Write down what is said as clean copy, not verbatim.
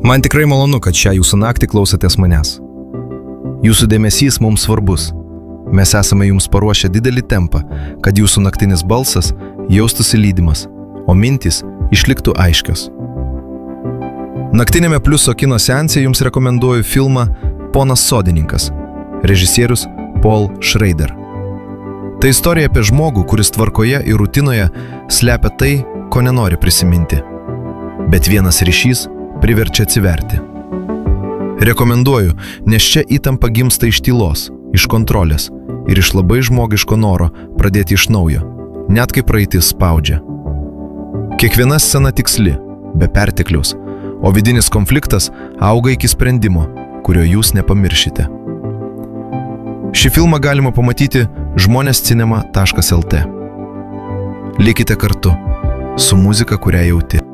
Man tikrai malonu, kad šią jūsų naktį klausotės manęs. Jūsų dėmesys mums svarbus. Mes esame jums paruošę didelį tempą, kad jūsų naktinis balsas jaustųsi lydimas, o mintys išliktų aiškios. Naktinėme Pliuso kino seanse jums rekomenduoju filmą Ponas sodininkas, režisierius Paul Schrader. Tai istorija apie žmogų, kuris tvarkoje ir rutinoje slepia tai, ko nenori prisiminti. Bet vienas ryšys priverčia atsiverti. Rekomenduoju, nes čia įtampa gimsta iš tylos, iš kontrolės ir iš labai žmogiško noro pradėti iš naujo, net kai praeitis spaudžia. Kiekviena scena tiksli, be pertekliaus, o vidinis konfliktas auga iki sprendimo, kurio jūs nepamiršite. Šį filmą galima pamatyti žmonėscinema.lt. Likite kartu su muzika, kurią jauti.